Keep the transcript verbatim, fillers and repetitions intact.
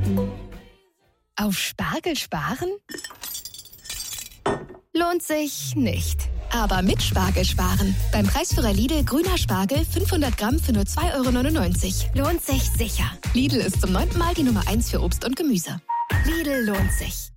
Auf Spargel sparen? Lohnt sich nicht. Aber mit Spargel sparen. Beim Preisführer Lidl grüner Spargel fünfhundert Gramm für nur zwei Euro neunundneunzig. Lohnt sich sicher. Lidl ist zum neunten Mal die Nummer eins für Obst und Gemüse. Lidl lohnt sich.